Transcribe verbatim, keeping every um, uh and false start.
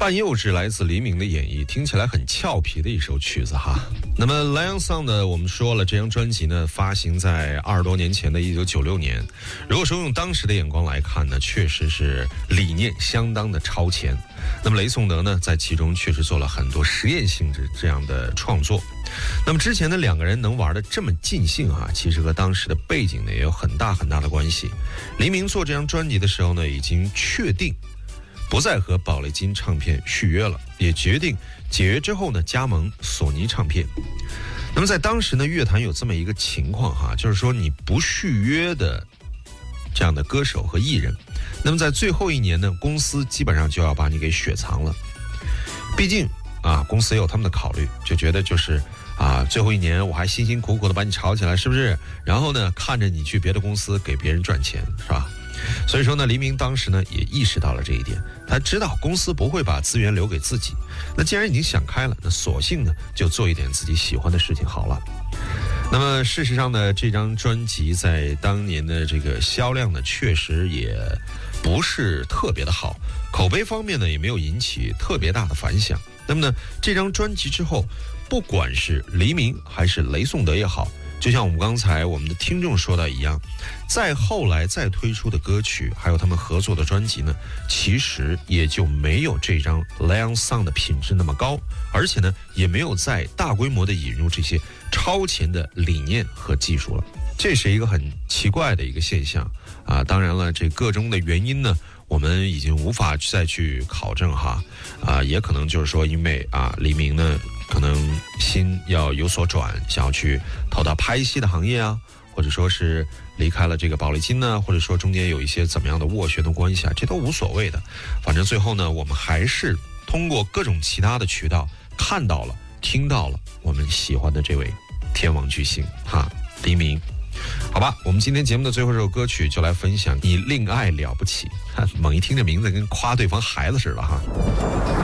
半幼稚来自黎明的演绎，听起来很俏皮的一首曲子哈。那么 Lion Song 呢，我们说了，这张专辑呢发行在二十多年前的一九九六年。如果说用当时的眼光来看呢，确实是理念相当的超前。那么雷颂德呢，在其中确实做了很多实验性质这样的创作。那么之前的两个人能玩得这么尽兴啊，其实和当时的背景呢也有很大很大的关系。黎明做这张专辑的时候呢，已经确定不再和宝丽金唱片续约了，也决定解约之后呢，加盟索尼唱片。那么在当时呢，乐坛有这么一个情况哈，就是说你不续约的这样的歌手和艺人，那么在最后一年呢，公司基本上就要把你给雪藏了。毕竟啊，公司也有他们的考虑，就觉得就是啊，最后一年我还辛辛苦苦的把你炒起来，是不是？然后呢，看着你去别的公司给别人赚钱，是吧？所以说呢，黎明当时呢也意识到了这一点，他知道公司不会把资源留给自己，那既然已经想开了，那索性呢就做一点自己喜欢的事情好了。那么事实上呢，这张专辑在当年的这个销量呢，确实也不是特别的好，口碑方面呢也没有引起特别大的反响。那么呢，这张专辑之后，不管是黎明还是雷颂德也好，就像我们刚才我们的听众说的一样，再后来再推出的歌曲，还有他们合作的专辑呢，其实也就没有这张 Lion Song 的品质那么高，而且呢，也没有再大规模的引入这些超前的理念和技术了。这是一个很奇怪的一个现象啊！当然了，这个中的原因呢，我们已经无法再去考证哈啊，也可能就是说，因为啊，黎明呢可能心要有所转，想要去投到拍戏的行业啊，或者说是离开了这个宝丽金呢，或者说中间有一些怎么样的斡旋的关系啊，这都无所谓的。反正最后呢，我们还是通过各种其他的渠道看到了、听到了我们喜欢的这位天王巨星哈，黎明。好吧，我们今天节目的最后这首歌曲就来分享《你另爱了不起》，猛一听这名字跟夸对方孩子似的哈。